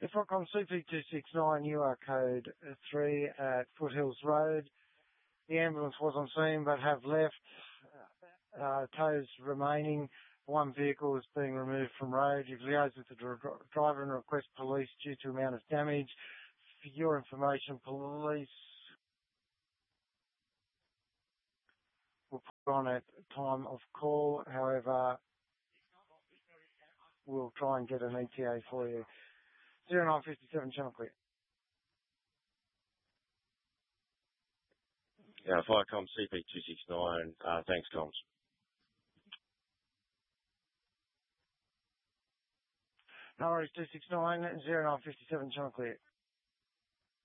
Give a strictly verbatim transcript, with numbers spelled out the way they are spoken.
Ifocom C P two six nine U R code three at Foothills Road. The ambulance was on scene but have left. Uh, tows remaining. One vehicle is being removed from road. You've liaised with the dr- driver and request police due to amount of damage. For your information, police will put on at time of call. However, we'll try and get an E T A for you. zero nine five seven, channel clear. Yeah, Viacom C P two six nine. Uh, thanks, Comms. No worries, two six nine, zero nine five seven, channel clear.